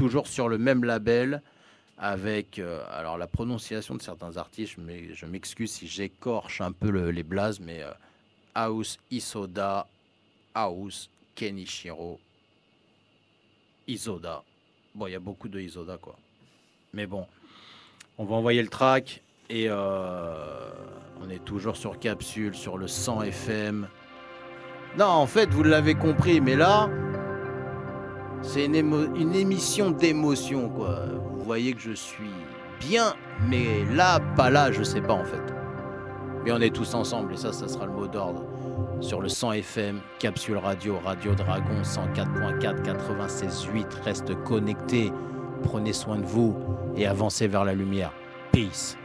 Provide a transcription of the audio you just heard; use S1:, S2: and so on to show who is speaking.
S1: toujours sur le même label avec alors la prononciation de certains artistes, mais je m'excuse si j'écorche un peu les blazes, mais House Isoda, House Kenichiro, Isoda. Bon, il y a beaucoup de Isoda, quoi. Mais bon, on va envoyer le track et on est toujours sur Capsule, sur le 100 FM. Non, en fait, vous l'avez compris, mais là, c'est une émission d'émotion, quoi. Vous voyez que je suis bien, mais là, pas là, je sais pas, en fait. Mais on est tous ensemble, et ça sera le mot d'ordre. Sur le 100 FM, Capsule Radio, Radio Dragon, 104.4, 96.8. Reste connecté, prenez soin de vous et avancez vers la lumière. Peace.